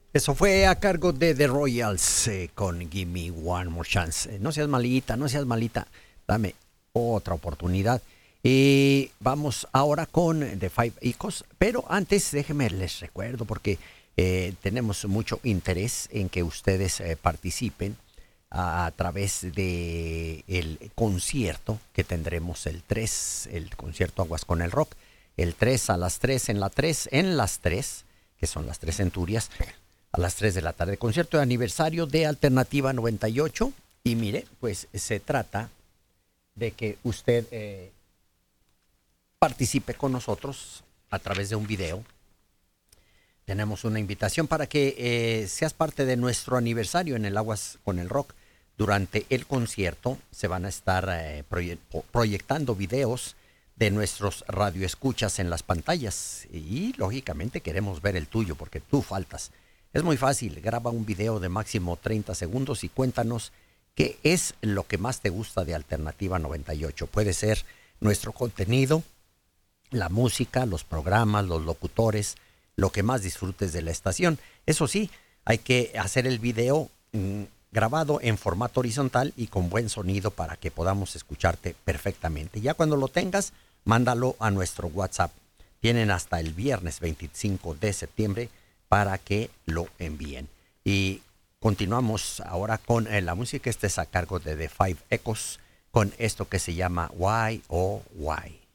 Eso fue a cargo de The Royals con Give Me One More Chance. No seas malita, no seas malita. Dame otra oportunidad. Y vamos ahora con The Five Icos. Pero antes, déjenme les recuerdo porque tenemos mucho interés en que ustedes participen a través de el concierto que tendremos el 3, el concierto Aguas con el Rock. El 3 a las 3 en las 3, que son las 3 centurias, a las 3 de la tarde. Concierto de aniversario de Alternativa 98. Y mire, pues se trata de que usted participe con nosotros a través de un video. Tenemos una invitación para que seas parte de nuestro aniversario en el Aguas con el Rock. Durante el concierto se van a estar proyectando videos de nuestros radioescuchas en las pantallas. Y lógicamente queremos ver el tuyo porque tú faltas. Es muy fácil, graba un video de máximo 30 segundos y cuéntanos qué es lo que más te gusta de Alternativa 98. Puede ser nuestro contenido, la música, los programas, los locutores, lo que más disfrutes de la estación. Eso sí, hay que hacer el video grabado en formato horizontal y con buen sonido para que podamos escucharte perfectamente. Ya cuando lo tengas, mándalo a nuestro WhatsApp. Tienen hasta el viernes 25 de septiembre para que lo envíen. Y continuamos ahora con la música. Este es a cargo de The Five Echoes con esto que se llama Why Oh Why.